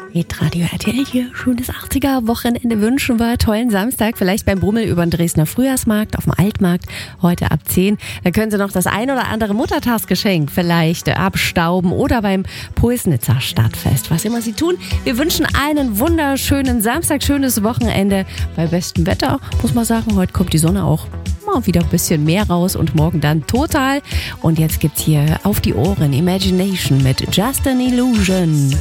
Radio RTL hier. Schönes 80er-Wochenende wünschen wir. Tollen Samstag, vielleicht beim Brummel über den Dresdner Frühjahrsmarkt, auf dem Altmarkt, heute ab 10. Da können Sie noch das ein oder andere Muttertagsgeschenk vielleicht abstauben oder beim Pulsnitzer Stadtfest. Was immer Sie tun, wir wünschen einen wunderschönen Samstag, schönes Wochenende. Bei bestem Wetter muss man sagen, heute kommt die Sonne auch mal wieder ein bisschen mehr raus und morgen dann total. Und jetzt gibt's hier auf die Ohren Imagination mit Just an Illusion.